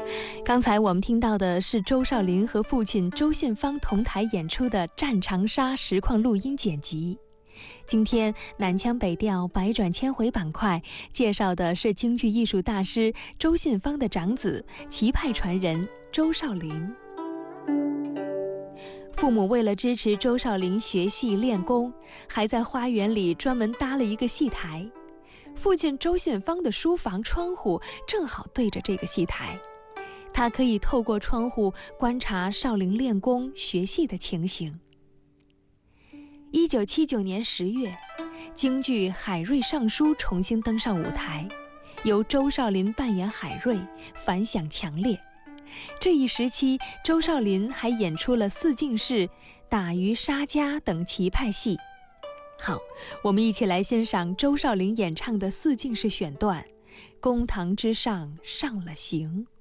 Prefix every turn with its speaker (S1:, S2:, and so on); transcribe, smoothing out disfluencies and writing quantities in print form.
S1: 刚才我们听到的是周少林和父亲周信芳同台演出的《战长沙》实况录音剪辑。今天南腔北调百转千回板块介绍的是京剧艺术大师周信芳的长子、旗派传人周少林。父母为了支持周少林学戏练功，还在花园里专门搭了一个戏台。父亲周信芳的书房窗户正好对着这个戏台，他可以透过窗户观察少林练功学戏的情形。1979年10月，京剧《海瑞尚书》重新登上舞台，由周少林扮演海瑞，反响强烈。这一时期，周少林还演出了四进士、打鱼杀家等旗派戏。好，我们一起来欣赏周少林演唱的四进士选段《公堂之上上了刑》。